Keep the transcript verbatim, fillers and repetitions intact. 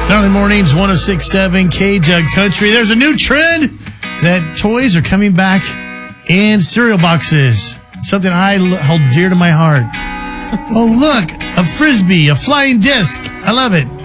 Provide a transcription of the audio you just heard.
Early mornings, one oh six point seven K-Jug Country. There's a new trend that toys are coming back in cereal boxes. Something I hold dear to my heart. Oh, look, a Frisbee, a flying disc. I love it.